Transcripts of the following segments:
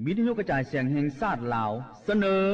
วิทยุกระจายเสียงแห่งชาติลาวเสนอ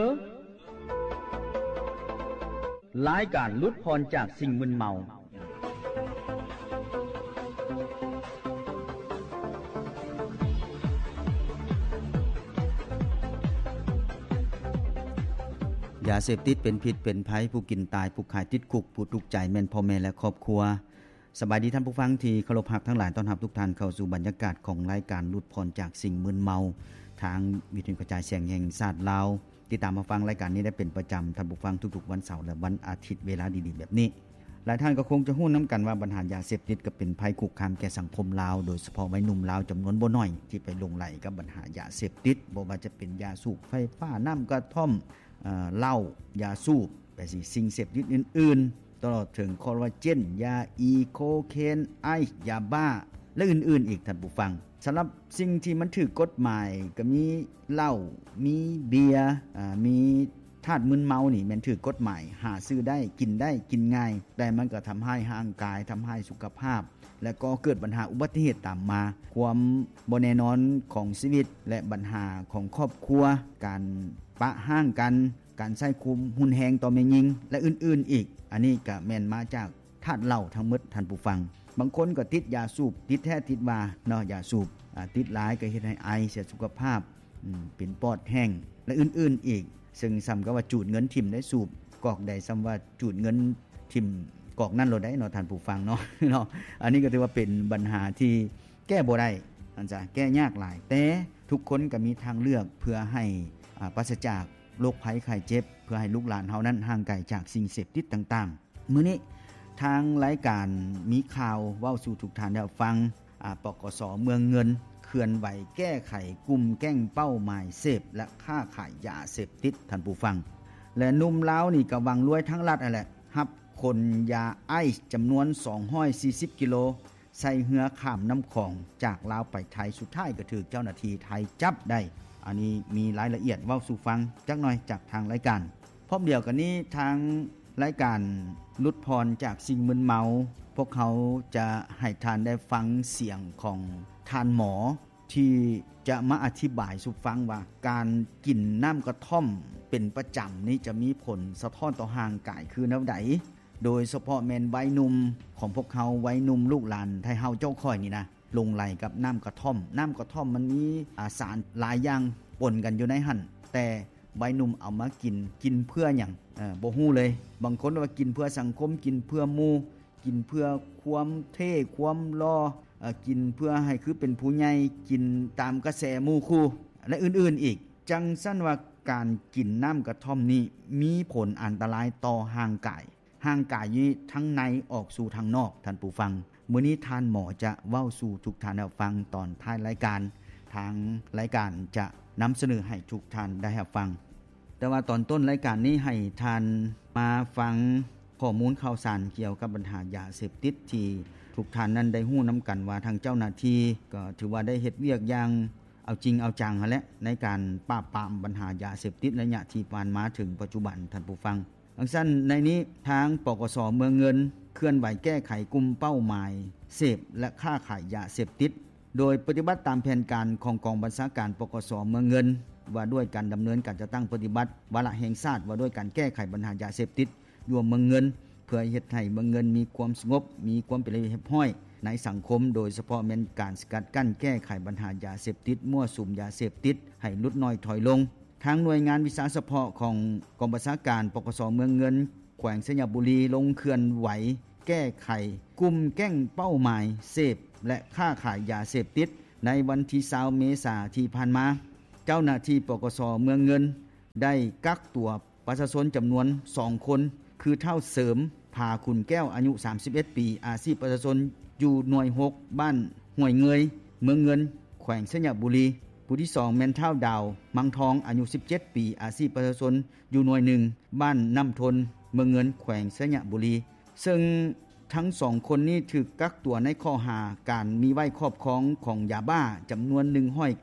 รายการหลุดพรจากสิ่งมึนเมายาเสพติดเป็นพิษเป็นภัยผู้กินตายผู้ขายติดคุกผู้ทุกข์ใจแม่นพ่อแม่และครอบครัวสบายดีท่านผู้ฟังที่เคารพรักทั้งหลายต้อนรับทุกท่านเข้าสู่บรรยากาศของรายการหลุดพรจากสิ่งมึนเมาทางวิทยุกระจายเสียงแห่งชาติลาวติดตามมาฟังรายการนี้ได้เป็นประจำท่านผู้ฟังทุกๆวันเสาร์และวันอาทิตย์เวลาดีๆแบบนี้หลายท่านก็คงจะฮู้นํากันว่าปัญหายาเสพติดก็เป็นภัยคุกคามแก่สังคมลาวโดยเฉพาะวัยหนุ่มลาวจํานวนบ่น้อยที่ไปลงไหลกับปัญหายาเสพติดบ่ว่าจะเป็นยาสูบไฟฟ้าน้ำกระท่อมเหล้ายาสูบไปสิสิ่งเสพติดอื่นๆตลอดถึงคอลลาเจนยาโคเคนไอซ์ยาบ้าและอื่นๆอีกท่านผู้ฟังสำหรับสิ่งที่มันถูกกฎหมายก็มีเหล้ามีเบียร์มีธาตุมึนเมานี่มันถูกกฎหมายหาซื้อได้กินได้กินง่ายแต่มันก็ทําให้ร่างกายทําให้สุขภาพและก็เกิดปัญหาอุบัติเหตุตามมาความบ่แน่นอนของชีวิตและปัญหาของครอบครัวการปะห้างกันการใช้คุมหุนแฮงต่อแม่หญิงและอื่นๆอีกอันนี้ก็แม่นมาจากธาตุเหล้าทั้งหมดท่านผู้ฟังบางคนก็ติดยาสูบติดแท้ติดว่าเนาะยาสูบติดหลายก็เฮ็ดให้ไอเสียสุขภาพเป็นปอดแห้งและอื่นๆอีกซึ่งซ้ำก็ว่าจูดเงินทิ่มได้สูบกอกใดซ้ำว่าจูดเงินทิ่มกอกนั้นโลดได้เนาะท่านผู้ฟังเนาะอันนี้ก็ถือว่าเป็นปัญหาที่แก้บ่ได้อันจะแก้ยากหลายแต่ทุกคนก็มีทางเลือกเพื่อให้ปราศจากโรคภัยไข้เจ็บเพื่อให้ลูกหลานเฮานั้นห่างไกลจากสิ่งเสพติดต่างๆมื้อนี้ทางรายการมีข่าวเว้าสู่ทุกท่านได้ฟังปกส.เมืองเงินเคลื่อนไหวแก้ไขกลุ่มแก๊งเป้าหมายเสพและค้าขายยาเสพติดท่านผู้ฟังและหนุ่มลาวนี่ก็หวังรวยทั้งรัฐนั่นแหละรับคนยาไอซ์จํานวน240กิโลใส่เหือข้ามน้ำของจากลาวไปไทยสุดท้ายก็ถูกเจ้าหน้าที่ไทยจับได้อันนี้มีรายละเอียดเว้าสู่ฟังจักหน่อยจากทางรายการพร้อมเดียวกันนี้ทางรายการลุดพรจากสิ่งมึนเมาพวกเขาจะให้ทานได้ฟังเสียงของท่านหมอที่จะมาอธิบายสู่ฟังว่าการกินน้ำกระท่อมเป็นประจำนี้จะมีผลสะท้อนต่อร่างกายคือแนวใดโดยเฉพาะแม่นวัยหนุ่มของพวกเขาวัยหนุ่มลูกหลานไทเฮาเจ้าค่อยนี่นะลงไหลกับน้ำกระท่อมน้ำกระท่อมมันมีสารหลายอย่างปนกันอยู่ในหั่นแต่วัยหนุ่มเอามากินเพื่อหยังบ่ฮู้เลยบางคนว่ากินเพื่อสังคมกินเพื่อหมู่กินเพื่อความเท่ความหล่อกินเพื่อให้คือเป็นผู้ใหญ่กินตามกระแสหมู่คู่และอื่นๆอีกจังซั่นว่าการกินน้ำกระท่อมนี้มีผลอันตรายต่อร่างกายนี้ทั้งในออกสู่ทางนอกท่านผู้ฟังมื้อนี้ท่านหมอจะเว้าสู่ทุกท่านได้ฟังตอนท้ายรายการทางรายการจะนําเสนอให้ทุกท่านได้รับฟังแต่ว่าตอนต้นรายการนี้ให้ท่านมาฟังข้อมูลข่าวสารเกี่ยวกับปัญหายาเสพติดที่ทุกท่านนั้นได้ฮู้นํากันว่าทางเจ้าหน้าที่ก็ถือว่าได้เฮ็ดเวียกอย่างเอาจริงเอาจังหั่นแหละในการปราบปรามปัญหายาเสพติดระยะที่ผ่านมาถึงปัจจุบันท่านผู้ฟังดังนั้นในนี้ทางปกส.เมืองเงินเคลื่อนไหวแก้ไขกลุ่มเป้าหมายเสพและค้าขายยาเสพติดโดยปฏิบัติตามแผนการของกองบัญชาการปกส.เมืองเงินว่าด้วยการดำเนินการจัดตั้งปฏิบัติวาระแห่งชาติว่าด้วยการแก้ไขปัญหายาเสพติดอยู่เมืองเงินเพื่อเฮ็ดให้เมืองเงินมีความสงบมีความเป็นระเบียบเรียบร้อยในสังคมโดยเฉพาะแม่นการสกัดกั้นแก้ไขปัญหายาเสพติดมั่วสุมยาเสพติดให้ลดน้อยถอยลงทางหน่วยงานวิสาเฉพาะของกองบัญชาการปกส.เมืองเงินแขวงสยบุรีลงเคลื่อนไหวแก้ไขกลุ่มแก๊งเป้าหมายเสพและค้าขายยาเสพติดในวันที่20เมษายนที่ผ่านมาเจ้าหน้าที่ปกส.เมืองเงินได้กักตัวประชาชนจํานวน2คนคือเท่าเสริมพาคุณแก้วอายุ31ปีอาชีพประชาชนอยู่หน่วย6บ้านห้วยเงยเมืองเงินแขวงสยบุรีผู้ที่2แม่นเท่าดาวมังทองอายุ17ปีอาชีพประชาชนอยู่หน่วย1บ้านน้ำทนเมืองเงินแขวงสยบุรีซึ่งทั้ง2คนนี้ถูกกักตัวในข้อหาการมีไว้ครอบครองของยาบ้าจํานวน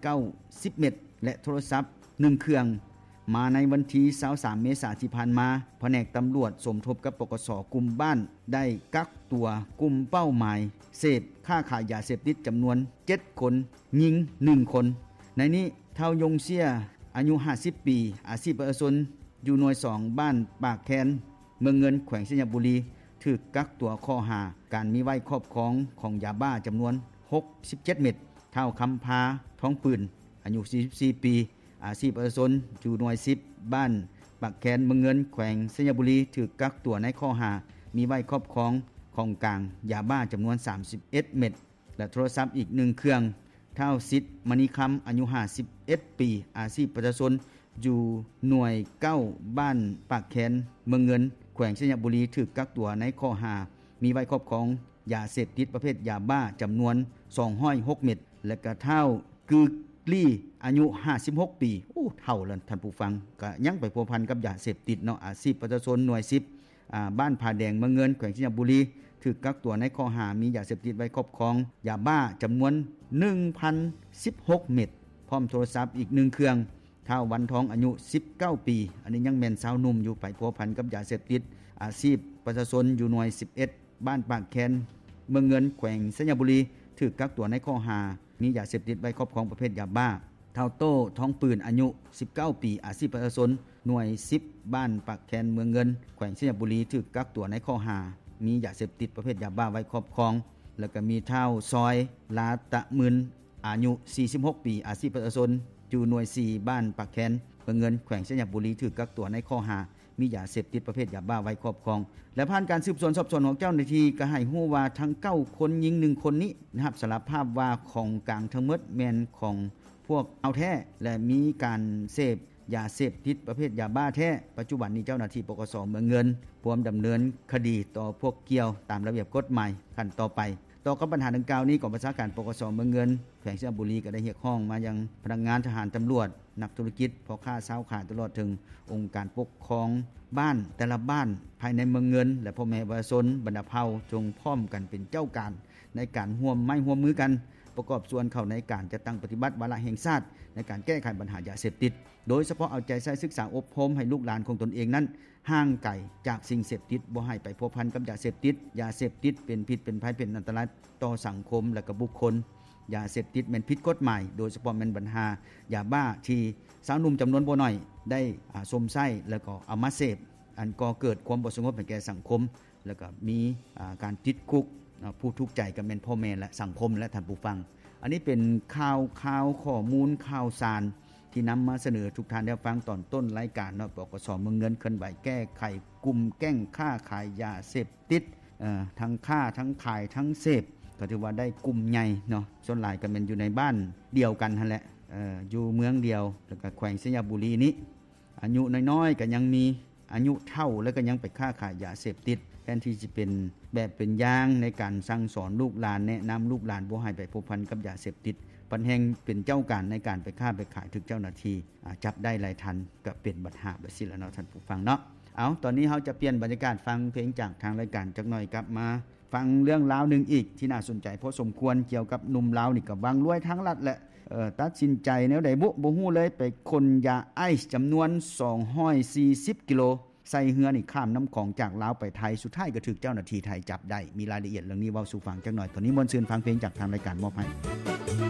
190เม็ดและโทรศัพท์1เครื่องมาในวันที่23เมษายนที่ผ่านมาแผนกตำรวจสมทบกับปกส.กลุ่มบ้านได้กักตัวกลุ่มเป้าหมายเสพค้าขายยาเสพติดจํานวน7คนหญิง1คนในนี้ทท่ายงเสียอายุ50ปีอาชีพประชาชนอยู่หน่วย2บ้านปากแคนเมืองเงินแขวงสัญญบุรีถูกกักตัวข้อหาการมีไว้ครอบครองของยาบ้าจำนวน67เม็ดเท่าคำพาท้องปืนอายุ44ปีอาชีพประชาชนอยู่หน่วย10บ้านปากแคนเมืองเงินแขวงสัญญบุรีถูกกักตัวในข้อหามีไว้ครอบครองของกลางยาบ้าจำนวน31เม็ดและโทรศัพท์อีก1เครื่องเท่าสิทธิ์มณีคำอายุ51ปีอาชีพประชาชนอยู่หน่วย9บ้านปากแคนเมืองเงินแขวงสัญญบุรีถูกกักตัวในข้อหามีไว้ครอบครองยาเสพติดประเภทยาบ้าจำนวน206เม็ดและก็เท่ากือลี่อายุ56ปีโอ้เท่าแล้วท่านผู้ฟังก็ยังไปพัวพันกับยาเสพติดเนาะอาชีพประชาชนหน่วย10บ้านผาแดงเมืองเงินแขวงสัญญบุรีถูกกักตัวในข้อหามียาเสพติดไว้ครอบครองยาบ้าจำนวน 1,016 เม็ดพร้อมโทรศัพท์อีก1เครื่องเท่าวันทองอายุ19ปีอันนี้ยังแม่นสาวหนุ่มอยู่ไปพัวพันกับยาเสพติดอาชีพประชาชนอยู่หน่วย11บ้านปากแคนเมืองเงินแขวงสัญญบุรีถูกกักตัวในข้อหามียาเสพติดไว้ครอบครองประเภทยาบ้าเท่าโต้ท้องปืนอายุ19ปีอาชีพประชาชนหน่วย10บ้านปากแคนเมืองเงินแขวงสัญญบุรีถูกกักตัวในข้อหามียาเสพติดประเภทยาบ้าไว้ครอบครองแล้วก็มีเท่าซอยลาตะมึนอายุ46ปีอาชีพประชาชนอยู่หน่วย4บ้านปากแคนเมืองเงินแขวงสัญญบุรีถูกกักตัวในข้อหามียาเสพติดประเภทยาบ้าไว้ครอบครองและผ่านการสืบสวนสอบสวนของเจ้าหน้าที่ก็ให้ฮู้ว่าทั้ง9คนหญิง1คนนี้นะครับสารภาพว่าของกลางทั้งหมดแม่นของพวกเอาแท้และมีการเสพยาเสพติดประเภทยาบ้าแท้ปัจจุบันนี้เจ้าหน้าที่ปกส.เมืองเงินพร้อมดำเนินคดีต่อพวกเกี่ยวตามระเบียบกฎหมายขั้นต่อไปต่อกับปัญหาดังกล่าวนี้กองบัญชาการปกส.เมืองเงินแขวงสัญญบุรีก็ได้เรียกร้องมายังพนักงานทหารตำรวจนักธุรกิจพ่อค้าชาวขายตลอดถึงองค์การปกครองบ้านแต่ละบ้านภายในเมืองเงินและพ่อแม่ประชาชนบรรดาเผ่าจงพร้อมกันเป็นเจ้าการในการร่วมไม้ร่วมมือกันประกอบส่วนเข้าในการจัดตั้งปฏิบัติวาระแห่งชาติในการแก้ไขปัญหายาเสพติดโดยเฉพาะเอาใจใส่ศึกษาอบรมให้ลูกหลานของตนเองนั้นห่างไกลจากสิ่งเสพติดบ่ให้ไปพัวพันกับยาเสพติดเป็นพิษเป็นภัยเป็นอันตรายต่อสังคมและก็บุคคลยาเสพติดเป็นผิดกฎหมายโดยเฉพาะเป็นปัญหายาบ้าที่สาวหนุ่มจำนวนบ่น้อยได้สมไส้แล้วก็เอามาเสพอันก่อเกิดความบ่สงบให้แก่สังคมแล้วก็มีการติดคุกผู้ทุกข์ใจก็เป็นพ่อแม่และสังคมและท่านผู้ฟังอันนี้เป็นข่าวข้อมูลข่าวสารที่นำมาเสนอทุกท่านได้ฟังตอนต้นรายการเนาะปกส.เมืองเงินเคลื่อนไหวแก้ไขกลุ่มแก๊งค้าขายยาเสพติดทั้งค้าทั้งขายทั้งเสพก็ถือว่าได้กลุ่มใหญ่เนาะส่วนหลายก็เป็นอยู่ในบ้านเดียวกันนั่นแหละอยู่เมืองเดียวแล้วก็แขวงสัญญบุรีนี้อายุน้อยๆก็ยังมีอายุเท่าแล้วก็ยังไปค้าขายยาเสพติดแทนที่จะเป็นแบบเป็นอย่างในการสั่งสอนลูกหลานแนะนำลูกหลานบ่ให้ไปพัวพันกับยาเสพติดปันแห่งเป็นเจ้าการในการไปค้าไปขายถึงเจ้าหน้าที่จับได้หลายทันก็เป็นบัดหาบสิแล้วเนาะท่านผู้ฟังเนาะเอาตอนนี้เฮาจะเปลี่ยนบรรยากาศฟังเพลงจากทางรายการจักหน่อยกลับมาฟังเรื่องราวนึงอีกที่น่าสนใจพอสมควรเกี่ยวกับหนุ่มลาวนี่ก็วังรวยทั้งรัฐแหละตัดสินใจแนวใดบ่ฮู้เลยไปคนยาไอซ์จำนวน240กิโลใส่เรือนี่ข้ามน้ำของจากลาวไปไทยสุดท้ายก็ถูกเจ้าหน้าที่ไทยจับได้มีรายละเอียดเรื่องนี้เว้าสู่ฟังจักหน่อยตอนนี้มนต์ซืนฟังเพลงจากทางรายการมอบให้